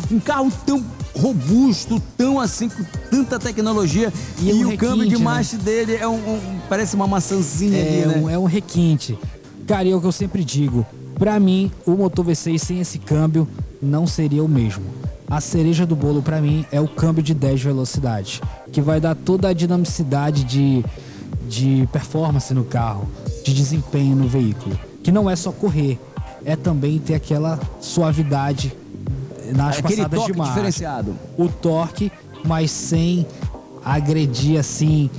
Um carro tão robusto, tão assim, com tanta tecnologia. E o câmbio de marcha dele é parece uma maçãzinha ali, né? É um requinte. Cara, e é o que eu sempre digo. Pra mim, o motor V6 sem esse câmbio não seria o mesmo. A cereja do bolo pra mim é o câmbio de 10 velocidades, que vai dar toda a dinamicidade de performance no carro, de desempenho no veículo. Que não é só correr, é também ter aquela suavidade nas passadas de marcha. Diferenciado. O torque, mas sem agredir assim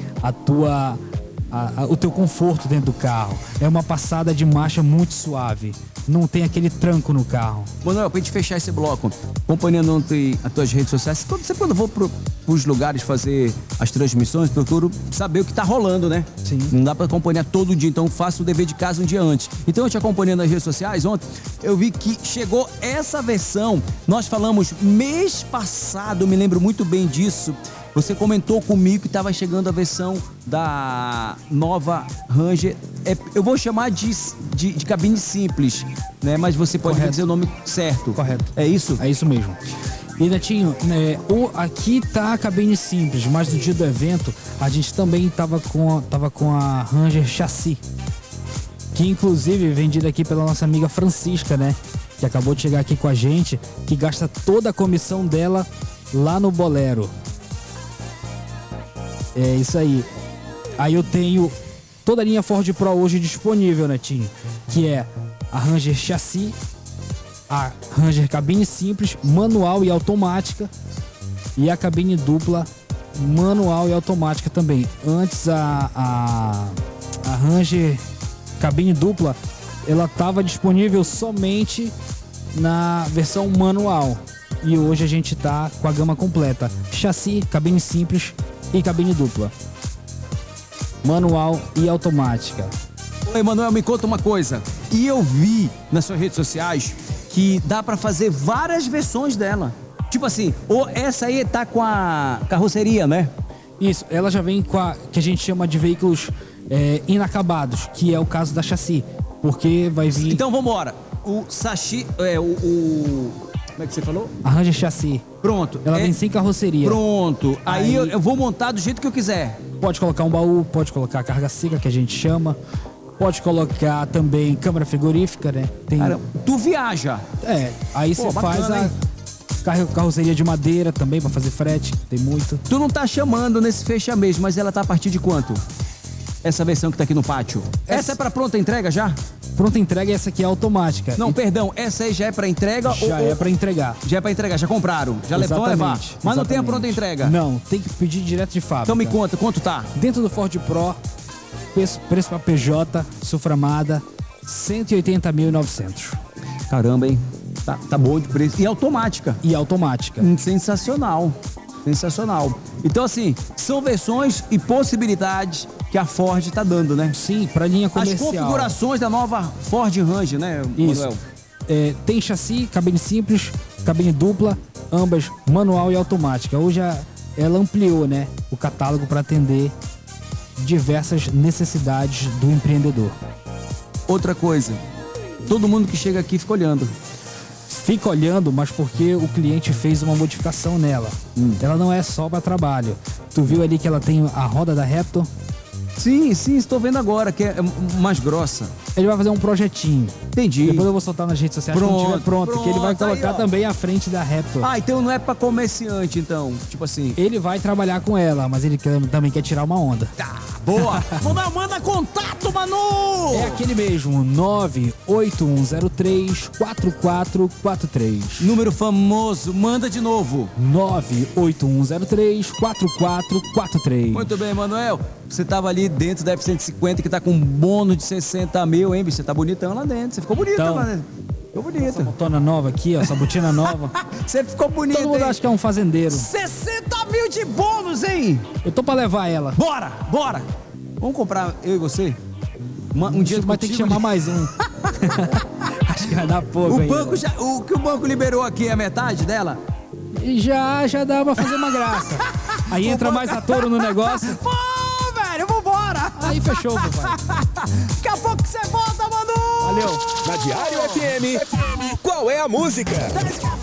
o teu conforto dentro do carro. É uma passada de marcha muito suave. Não tem aquele tranco no carro. Manuel, pra gente fechar esse bloco, acompanhando ontem as tuas redes sociais, sempre quando eu vou pros lugares fazer as transmissões, procuro saber o que tá rolando, né? Sim. Não dá pra acompanhar todo dia, então faço o dever de casa um dia antes. Então eu te acompanhando nas redes sociais ontem, eu vi que chegou essa versão. Nós falamos mês passado, eu me lembro muito bem disso. Você comentou comigo que estava chegando a versão da nova Ranger. Eu vou chamar de cabine simples, né? Mas você pode dizer o nome certo. Correto. É isso? É isso mesmo. E Netinho, aqui tá a cabine simples, mas no dia do evento a gente também tava com a Ranger Chassis, que inclusive é vendida aqui pela nossa amiga Francisca, né? Que acabou de chegar aqui com a gente, que gasta toda a comissão dela lá no Bolero. É isso aí. Aí eu tenho toda a linha Ford Pro hoje disponível, Netinho, que é a Ranger Chassis, a Ranger cabine simples, manual e automática, e a cabine dupla, manual e automática também. Antes a Ranger cabine dupla, ela estava disponível somente na versão manual, e hoje a gente tá com a gama completa: chassi, cabine simples e cabine dupla, manual e automática. Oi, Manuel, me conta uma coisa. E eu vi nas suas redes sociais que dá pra fazer várias versões dela. Tipo assim, ou essa aí tá com a carroceria, né? Isso, ela já vem com a que a gente chama de veículos inacabados, que é o caso da chassi, porque vai vir... Então vambora. O Sachi, como é que você falou? A Ranger Chassis. Pronto. Ela vem sem carroceria. Pronto. Aí eu vou montar do jeito que eu quiser. Pode colocar um baú, pode colocar carga seca, que a gente chama. Pode colocar também câmara frigorífica, né? Cara, tu viaja. Aí você faz a carroceria de madeira também pra fazer frete, tem muito. Tu não tá chamando nesse fecha mês, mas ela tá a partir de quanto? Essa versão que tá aqui no pátio. Essa é pra pronta entrega já? Pronta entrega, essa aqui é automática. Não, perdão, essa aí já é pra entrega? Já é pra entregar. Já é pra entregar, já compraram, já vão levar. Mas não tem a pronta entrega? Não, tem que pedir direto de fábrica. Então me conta, quanto tá? Dentro do Ford Pro, preço pra PJ, Suframada, 180.900. Caramba, hein? Tá bom de preço. E automática. E automática. Sensacional. Sensacional. Então, assim, são versões e possibilidades que a Ford tá dando, né? Sim, pra linha comercial. As configurações da nova Ford Ranger, né, Isso. Manuel? Tem chassi, cabine simples, cabine dupla, ambas manual e automática. Hoje ela ampliou, né, o catálogo para atender diversas necessidades do empreendedor. Outra coisa, todo mundo que chega aqui fica olhando. Fica olhando, mas porque o cliente fez uma modificação nela. Ela não é só para trabalho. Tu viu ali que ela tem a roda da Raptor? Sim, estou vendo agora, que é mais grossa. Ele vai fazer um projetinho. Entendi. Depois eu vou soltar nas redes sociais quando estiver pronto, que ele vai colocar também à frente da Raptor. Então não é pra comerciante, então, tipo assim. Ele vai trabalhar com ela, mas ele também quer tirar uma onda. Tá, boa. Manda contato, Manu! É aquele mesmo, 98103-4443. Número famoso, manda de novo. 98103-4443. Muito bem, Manuel. Você tava ali dentro da F-150, que tá com um bônus de 60 mil, hein, bicho? Você tá bonitão lá dentro. Você ficou bonito, Então, mano. Ficou bonito. Essa motona nova aqui, ó, essa botina nova. Você ficou bonito, Todo mundo acha que é um fazendeiro. 60 mil de bônus, hein? Eu tô pra levar ela. Bora! Vamos comprar, eu e você? Um dia vai ter que chamar mais um. Acho que vai dar pouco aí. O que o banco liberou aqui é a metade dela? Já dá pra fazer uma graça. Aí entra mais ator no negócio. Pô, velho, vambora! Aí fechou, papai. Daqui a pouco você volta, Manu! Valeu. Na Diário FM, qual é a música?